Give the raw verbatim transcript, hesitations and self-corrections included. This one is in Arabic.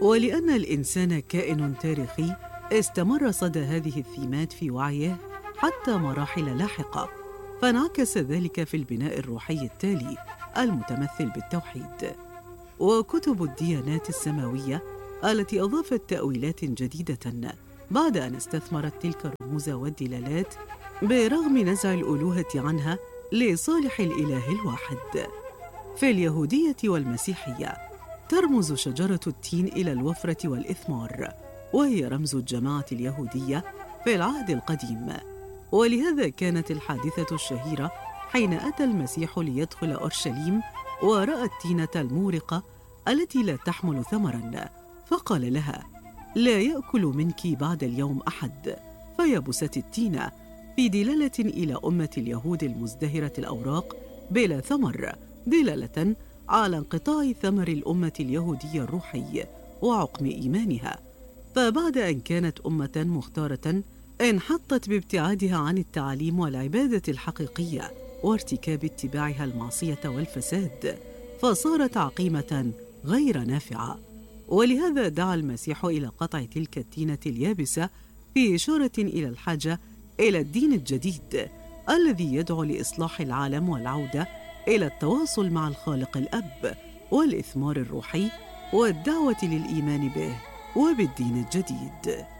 ولأن الإنسان كائن تاريخي، استمر صدى هذه الثيمات في وعيه حتى مراحل لاحقة، فانعكس ذلك في البناء الروحي التالي المتمثل بالتوحيد. وكتب الديانات السماوية التي أضافت تأويلات جديدة بعد أن استثمرت تلك الرموز والدلالات برغم نزع الألوهة عنها لصالح الإله الواحد. في اليهودية والمسيحية ترمز شجرة التين إلى الوفرة والإثمار، وهي رمز الجماعة اليهودية في العهد القديم. ولهذا كانت الحادثة الشهيرة حين أتى المسيح ليدخل أورشليم ورأى التينة المورقة التي لا تحمل ثمراً، فقال لها: لا يأكل منك بعد اليوم أحد. فيبست التينة، في دلالة إلى أمة اليهود المزدهرة الأوراق بلا ثمر، دلالة على انقطاع ثمر الأمة اليهودية الروحي وعقم إيمانها. فبعد أن كانت أمة مختارة انحطت بابتعادها عن التعاليم والعبادة الحقيقية وارتكاب اتباعها المعصية والفساد، فصارت عقيمة غير نافعة. ولهذا دعا المسيح إلى قطع تلك التينة اليابسة في إشارة إلى الحاجة إلى الدين الجديد الذي يدعو لإصلاح العالم والعودة إلى التواصل مع الخالق الأب والإثمار الروحي والدعوة للإيمان به وبالدين الجديد.